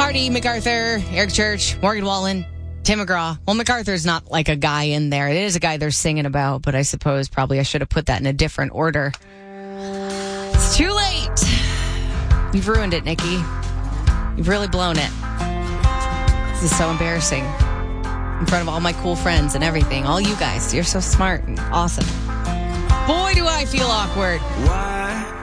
Artie, MacArthur, Eric Church, Morgan Wallen, Tim McGraw. Well, MacArthur's not like a guy in there. It is a guy they're singing about, but I suppose probably I should have put that in a different order. It's too late. You've ruined it, Nikki. You've really blown it. This is so embarrassing. In front of all my cool friends and everything. All you guys. You're so smart and awesome. Boy, do I feel awkward. Why